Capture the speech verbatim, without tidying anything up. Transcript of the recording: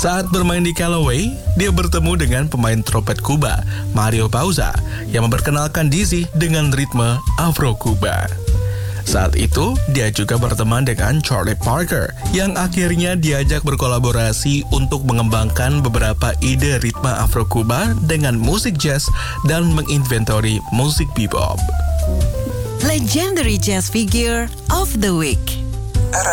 Saat bermain di Callaway, dia bertemu dengan pemain trompet Kuba, Mario Bauza, yang memperkenalkan Dizzy dengan ritme Afro-Kuba. Saat itu, dia juga berteman dengan Charlie Parker, yang akhirnya diajak berkolaborasi untuk mengembangkan beberapa ide ritme Afro-Kuba dengan musik jazz dan menginventori musik bebop. Legendary Jazz Figure of the Week.